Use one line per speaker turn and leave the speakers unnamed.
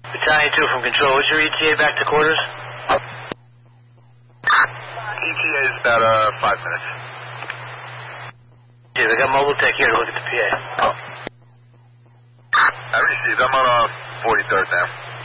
Battalion 2 from Control. What's your ETA back to quarters?
ETA is about 5 minutes.
Yeah, they got mobile tech here to look at the PA.
I received. I'm on 43rd now.